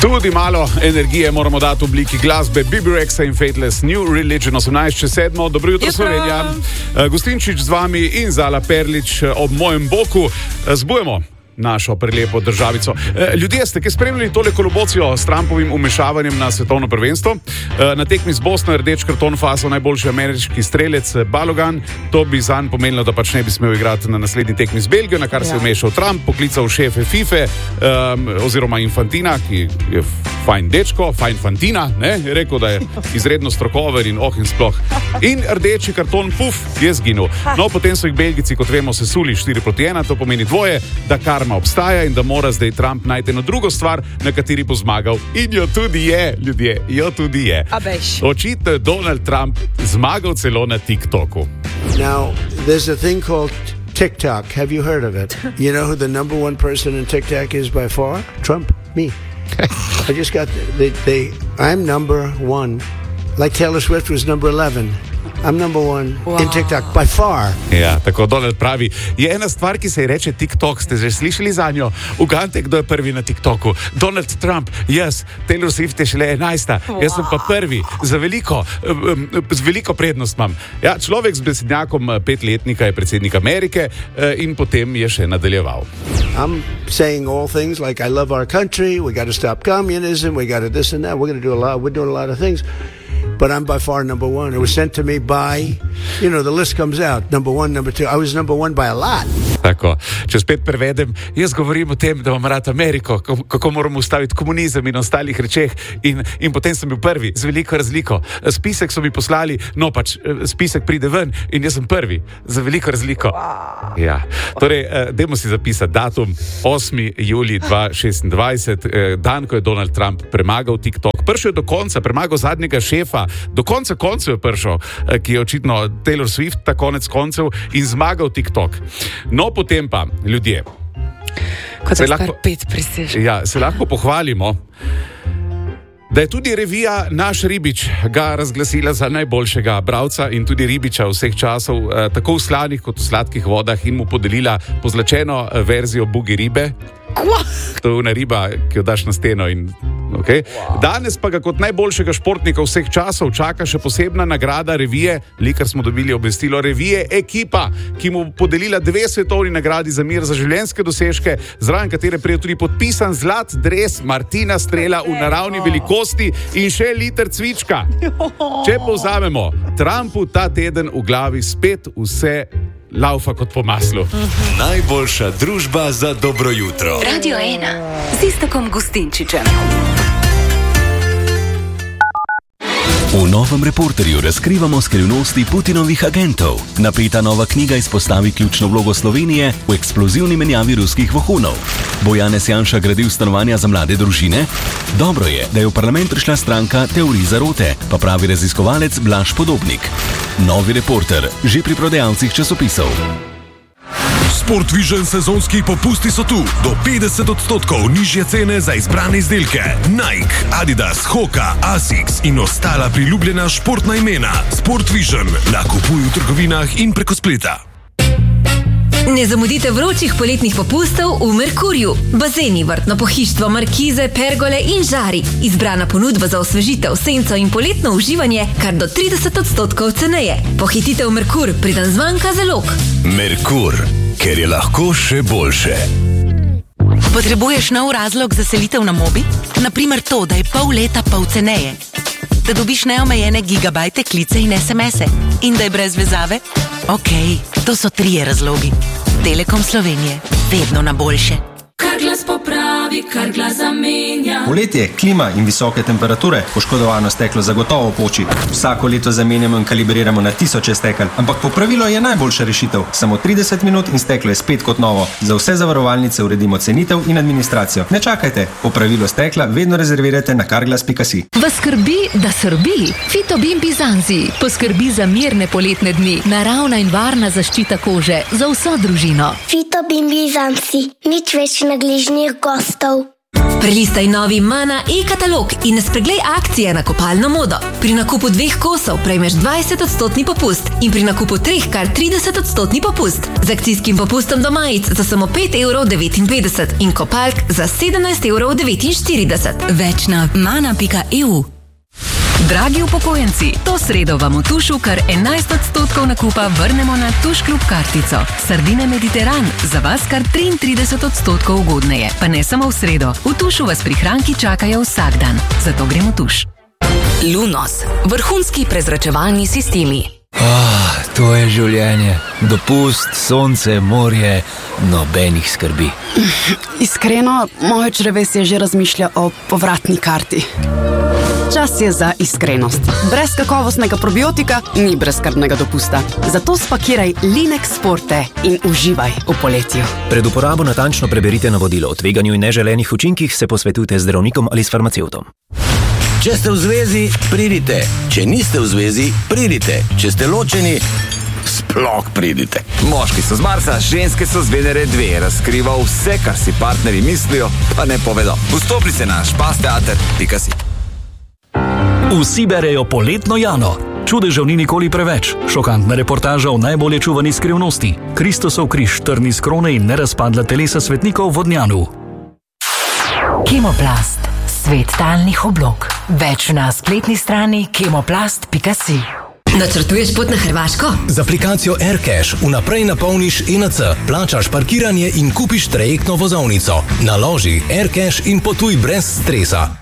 Tudi malo energije moramo dati v obliki glasbe Bibirexa in Fateless New Religion 18:07. Dobro jutro, Slovenija. Gostinčič z vami in Zala Perlič ob mojem boku. Zbujemo našo prelepo državico. Ljudje, ste kaj spremljali tole kolobocijo s Trumpovim umešavanjem na svetovno prvenstvo? Na tekmi z Bosno je rdeč karton fasal najboljši ameriški strelec Balogan. To bi zanj pomenilo, da pač ne bi smel igrati na naslednji tekmi z Belgijo, na kar se je umešal Trump, poklical šefe FIFA oziroma Infantina, ki je fajn dečko, fajn Fantina, ne? Je rekel, da je izredno strokoven in in sploh. In rdeči karton, je zginil. No, potem so jih Belgijci, kot vemo, sesuli 4-1, to pomeni dvoje, da karma obstaja in da mora zdaj Trump najti eno drugo stvar, na kateri bo zmagal. In jo tudi je, ljudje, jo tudi je. Očitno je Donald Trump zmagal celo na TikToku. Now, there's a thing called TikTok. Have you heard of it? You know who the number one person in TikTok is by far? Trump, me. I just got I'm number one. Like Taylor Swift was number 11. I'm number one in TikTok by far. Ja, tako Donald pravi. Je ena stvar, ki se ji reče TikTok. Ste že slišali za njo? Ugante, kdo je prvi na TikToku? Donald Trump, jaz. Taylor Swift je šele 11. Jaz sem pa prvi. Z veliko prednost imam. Ja, človek z besednjakom 5-letnika je predsednik Amerike in potem je še nadaljeval. I'm saying all things like I love our country, we got to stop communism, we got to this and that. We're doing a lot of things. But I'm by far number one. It was sent to me by, the list comes out. Number one, number two. I was number one by a lot. Tako, če spet prevedem, jaz govorim o tem, da imam rad Ameriko, kako moramo ustaviti komunizem in ostalih rečeh in potem sem bil prvi, z veliko razliko. Spisek so mi poslali, spisek pride ven in jaz sem prvi, z veliko razliko. Ja, torej, dajmo si zapisati datum, 8. julij 2026, dan, ko je Donald Trump premagal TikTok. Prišel je do konca, premagal zadnjega šefa, do konca koncev je prišel, ki je očitno Taylor Swift, ta konec koncev, in zmagal TikTok. No, potem pa, ljudje, se lahko pohvalimo, da je tudi revija Naš Ribič ga razglasila za najboljšega bralca in tudi ribiča vseh časov, tako v slanih kot v sladkih vodah, in mu podelila pozlačeno verzijo Bugi ribe. To je una riba, ki jo daš na steno in okay. Danes pa ga kot najboljšega športnika vseh časov čaka še posebna nagrada revije, likar smo dobili obvestilo revije Ekipa, ki mu podelila 2 svetovni nagradi za mir za življenjske dosežke, zraven katere prije tudi podpisan zlat dres Martina Strela v naravni velikosti in še liter cvička. Če povzamemo, Trumpu ta teden v glavi spet vse laufa kot po maslu. Najboljša družba za dobro jutro. Radio 1 z Iztokom Gustinčičem. V novem Reporterju razkrivamo skrivnosti Putinovih agentov. Napeta nova knjiga izpostavi ključno vlogo Slovenije v eksplozivni menjavi ruskih vohunov. Bo Janez Janša gradil stanovanja za mlade družine? Dobro je, da je v parlament prišla stranka Teorij zarote, pa pravi raziskovalec Blaž Podobnik. Novi Reporter, že pri prodajalcih časopisov. Sportvision sezonski popusti so tu. Do 50% nižje cene za izbrane izdelke. Nike, Adidas, Hoka, Asics in ostala priljubljena športna imena. Sportvision, nakupuj v trgovinah in preko spleta. Ne zamudite vročih poletnih popustov v Merkurju. Bazeni, vrtno pohištvo, markize, pergole in žari. Izbrana ponudba za osvežitev, senco in poletno uživanje kar do 30% ceneje. Pohitite v Merkur, preden zmanjka zalog. Merkur, ker je lahko še boljše. Potrebuješ nov razlog za selitev na Mobi? Naprimer to, da je pol leta pol ceneje. Da dobiš neomejene gigabajte, klice in SMS-e. In da je brez vezave? Okej, to so 3 razlogi. Telekom Slovenije, vedno na boljše. Kar glas popravi, kar glas zamenja. Poletje, klima in visoke temperature, poškodovano steklo zagotovo poči. Vsako leto zamenjamo in kalibriramo na tisoče stekel, ampak popravilo je najboljša rešitev. Samo 30 minut in steklo je spet kot novo. Za vse zavarovalnice uredimo cenitev in administracijo. Ne čakajte, popravilo stekla vedno rezervirajte na carglass.si. Vas skrbi, da srbi? Fitobin Bizanzi poskrbi za mirne poletne dni. Naravna in varna zaščita kože za vso družino. Fitobin Bizanzi, nič več nagližnih gostov. Prelistaj novi Mana e-katalog in spreglej akcije na kopalno modo. Pri nakupu 2 kosov prejmeš 20% popust in pri nakupu 3 kar 30% popust. Z akcijskim popustom do majic za samo 5,59 € in kopalk za 17,49 €. Več na mana.eu. Dragi upokojenci, to sredo vam v Tušu kar 11% nakupa vrnemo na Tuš Klub kartico. Sardine Mediteran, za vas kar 33% ugodneje. Pa ne samo v sredo, v Tušu vas prihranki čakajo vsak dan. Zato gremo v Tuš. Lunos, vrhunski prezračevalni sistemi. To je življenje. Dopust, sonce, morje, nobenih skrbi. Iskreno, moje črevesje že razmišlja o povratni karti. Čas je za iskrenost. Brez kakovostnega probiotika ni brezskrbnega dopusta. Zato spakiraj Linex Forte in uživaj v poletju. Pred uporabo natančno preberite navodilo o tveganju in neželenih učinkih, se posvetujte z zdravnikom ali s farmacevtom. Če ste v zvezi, pridite. Če niste v zvezi, pridite. Če ste ločeni, sploh pridite. Moški so z Marsa, ženske so z Venere 2. Razkriva vse, kar si partnerji mislijo, pa ne povedo. Vstopnice na špasteater.si. Vsi berejo poletno Jano. Čudežev ni nikoli preveč. Šokantna reportaža o najbolje čuvani skrivnosti. Kristosov križ, trni iz krone in nerazpadla telesa svetnikov v Vodnjanu. Kemoplast. Svet talnih oblog. Več na spletni strani kemoplast.si. Načrtuješ pot na Hrvaško? Z aplikacijo AirCash vnaprej napolniš ENC, plačaš parkiranje in kupiš trajektno vozovnico. Naloži AirCash in potuj brez stresa.